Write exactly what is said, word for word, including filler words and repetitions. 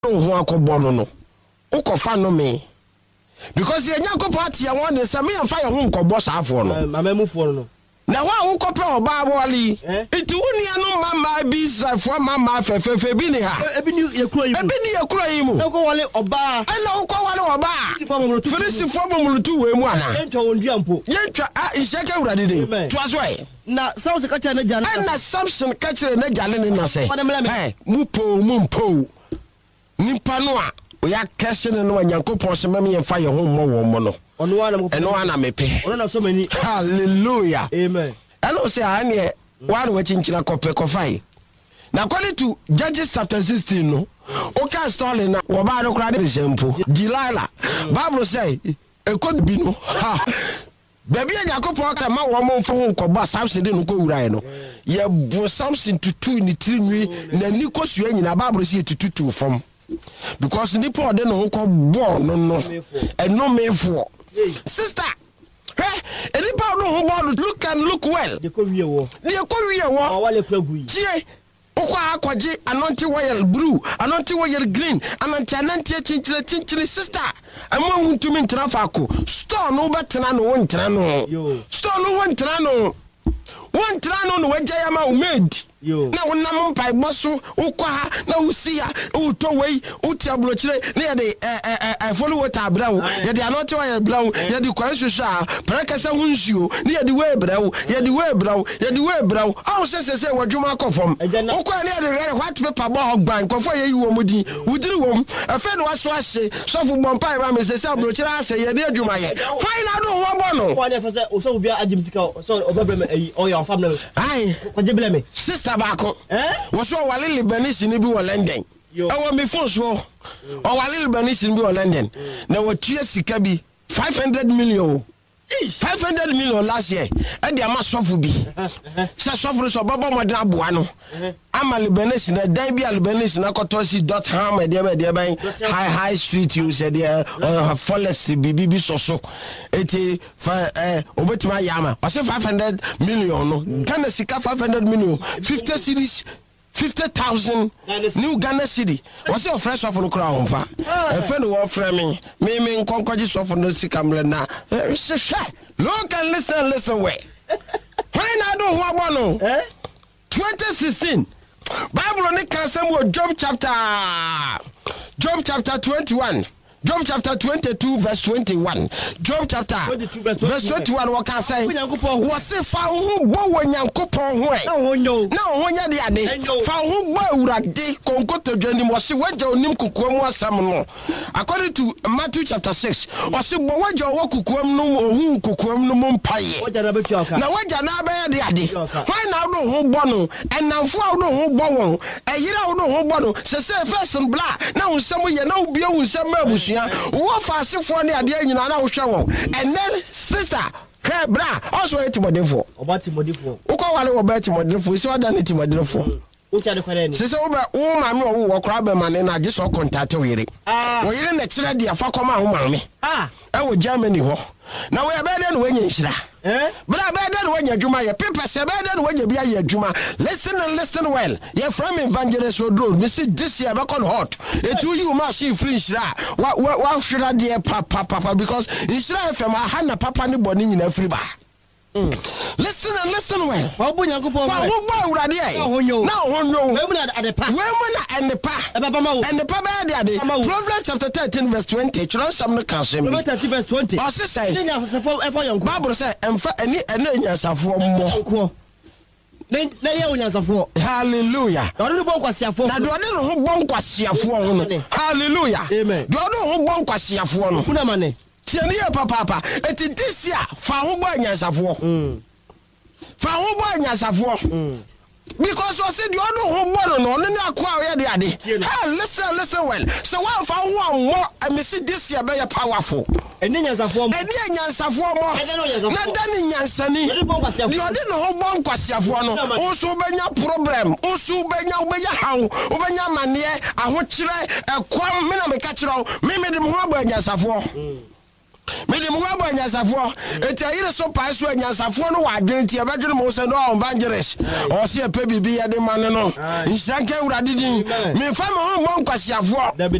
ho akobɔ no ukofa no me because ye nyanko party ya won say me amfa ye ho nkɔbɔ saafo no mamamufo no na wa wo kɔpɛ oba bɔli itu unia no mama bi safo mama fefefe bi ne ha ebi ni yekuro yi ebi ni yekuro yi mu na ko wale oba na wo kɔ wale oba firisi fo bomulutu we mu ana entwa wondua mpo yentwa a isheke urade de to aso e na Samson ka kire na jana na Samson ka kire na jana ne na se eh mu po mu mpo nipa no a oya kese ne no Nyankopɔn se mem ye fa ye ho mmɔ wo mo no ono wana mo eno ana mepe ono na so mani hallelujah amen eno se ane wa ro chinchina kope kofai na according to Judges chapter sixteen no o ka story na wo ba no kra de sempo Delilah Bible say e could be no baby Nyankopɔn ka ma wo mo fo ho nkɔba Samson de no ko wura no ye bo Samson tutu ni tirinwi na ni kosu anyina Bible say tutu fom because nipo ode no ko bo no no eno mefo sister eh nipo no ho bo look and look well de ko wie wo de ko wie wo wale pragu yi tie okwa akwaje anonti royal blue anonti royal green anonti ananti chinchire chinchire sister amwa huntumi ntra faako store no betena no wontra no store no wontra no wontra no no wagya ma umed na wonam mpai boso ukwa ha na usia uto wei uti abrochire na ye de eh eh follow water brawo ye de anoti wa ye brawo ye de kwan hwehwa prekasa hunsuo na ye de we brawo ye de we brawo ye de we brawo aw sese se wadwuma akofom ukwa na ye de white paper bo hogban kofo ye yiwo mudi udiri wom afa no aso ase sofo bompai ba me sese abrochire ase ye de adwuma ye fine ado wo bo no kwa na fa se o so bia agimsika so obabrem ayi o ya family ai ko je blame sister bako eh wo so wale Lebanese ni bi wo London e wo me phone so o wale Lebanese ni bi wo London na wo tua sika bi five hundred million five hundred million last year e dey ama sofu bi se sofu so baba modern aboa no ama Lebanese na dan bi Lebanese na kotosi dot ham e dey be dey ban high high street you said there forest bibi bi so so eti eh obetima yama o se five hundred million no Ghana sika five hundred million fifty cities fifty thousand new Ghana city what's your fresh off on crown fa e fe no offer me me me nkonkoji so for no sikamle na look and listen listen way why na do ho abono eh twenty sixteen Bible on the can Job chapter Job chapter twenty-one Job chapter twenty-two verse twenty-one Job chapter twenty-two verse twenty-one what can say was if fa hu bo Nyankopɔn ho e na ho nyo na ho nya de ade fa hu bo awurade konkoto dwani mo se wagya onim kukuam asam no according to Matthew chapter six was se bo wagya wo kukuam no ohun kukuam no mpaye na wagya na ba de ade why na do ho bo no enamfo a do ho bo won eyira do ho bo no se se first bla na unsam ye na ubia unsam abusu wo faasefo ne ade anyina na wo hwe won ene sister ke bra also etimodefo obatimodefo uko wale wo batimodefo si wada ne timodefo o cha de kware ni sese wo ba wo ma me wo wo kra ba ma ne na je so contact wo yire wo yire na kire de afa koma ho ma me ah e wo Germany ho na we be de no wanya nhira eh bra be de no wanya adwuma ye paper se be de no wanya bia ye adwuma listen and listen well ye from evangelist Rodro me see this year be con hot etu you machine free nhira wa wa nhira de papa papa because nhira F M ha na papa ne boni nyina free ba Mm. Listen and listen well. Fa bo Nyankopɔn. Fa wo bo awurade ai. Na honyo. Na honyo. We mu na adepa. We mu na enepa. Eba ma wo. Enepa ba de ade. Proverbs chapter thirteen verse twenty. Chiro sam no kan sem. Proverbs thirteen verse twenty. O se say. Ne nyasafo efo yonko. Bible say emfa eni ene nyasafo mmo. Ne ne ye onyasafo. Hallelujah. Do do bon kwasiafo. Na do de no ho bon kwasiafo ho no. Hallelujah. Amen. Do do ho bon kwasiafo no. Kuna mane. Tiani ya papa papa eti this year fa ho bo anyasafo mm fa ho bo anyasafo mm because o say the odo ho bo no no ne akwa ye de ade hey listen listen well so one fa ho ammo I see this year be powerful eni nyansafo mo eni nyansafo mo na dani nyansani the odo no ho bo nkwasiafo no o so benya problem o so benya obenya hawo obenya mane ahokire ekwam me na me ka kire me me de ho bo anyasafo Medium wabo nyansafo eti ayire so pa so nyansafo no wadwen ti ebedwene mo se no on bangeres o se e pe bibi ya de man no nsanke urade din me fa me ho mo nkwasiafo